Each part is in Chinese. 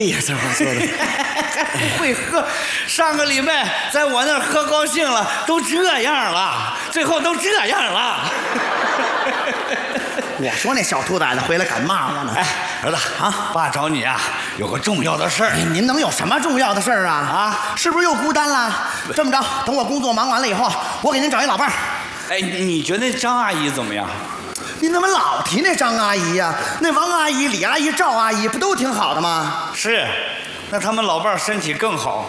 哎呀，这话说的， 会喝。上个礼拜在我那儿喝高兴了，都这样了，最后都这样了。 我说那小兔崽子回来敢骂我呢。 哎，儿子啊，爸找你啊，有个重要的事儿。 您能有什么重要的事儿啊？ 啊， 是不是又孤单了？这么着，等我工作忙完了以后，我给您找一老伴儿。 哎，你觉得张阿姨怎么样？ 您怎么老提那张阿姨呀？那王阿姨、李阿姨、赵阿姨不都挺好的吗？ 是，那他们老伴儿身体更好。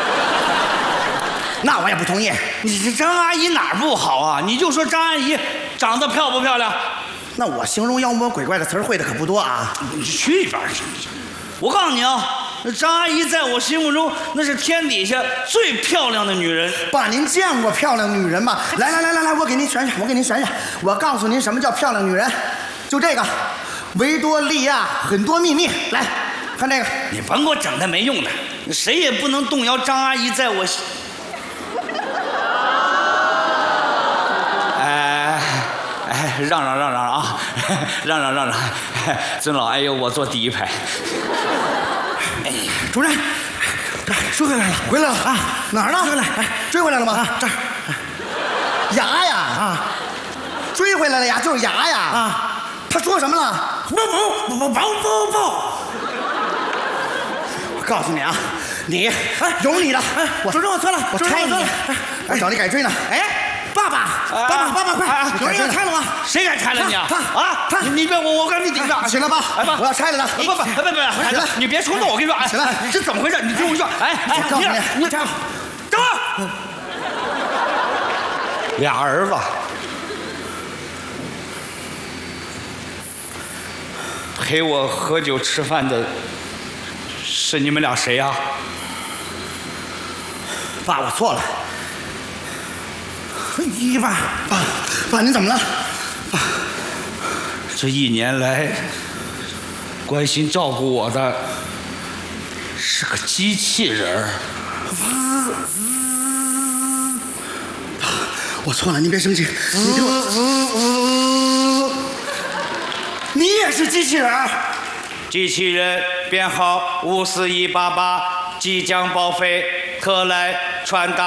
那我也不同意。 你这张阿姨哪儿不好啊？你就说张阿姨长得漂不漂亮？ 那我形容妖魔鬼怪的词儿会的可不多啊。 你去一边去！我告诉你啊，张阿姨在我心目中那是天底下最漂亮的女人。 爸，您见过漂亮女人吗？来，我给您选选，我告诉您什么叫漂亮女人，就这个，维多利亚很多秘密。来看这个， 你甭给我整那没用的，谁也不能动摇张阿姨在我心。让啊，让，尊老爱幼，我坐第一排。 哎，主任，追回来了，回来了啊！哪儿呢？追回来了吗？这儿，牙呀啊！追回来了呀，就是牙呀啊！他说什么了？不！我告诉你啊，你有你的！我主任，我错了，我拆你！我找你改追呢！哎。爸爸，快！有人要拆了吗？ 谁敢拆了你啊？ 他， 你别我跟你顶上。 行了，爸，我要拆了他。 不，孩子，你别冲动，我跟你说，哎， 行了， 这怎么回事？你听我说，你这样， 等会儿，俩儿子陪我喝酒吃饭的是你们俩谁呀？ 爸，我错了。爸，您怎么了？爸， 这一年来关心照顾我的是个机器人儿。 我错了，您别生气。你听我，你也是机器人儿。 机器人编号54188即将报废，特来传达。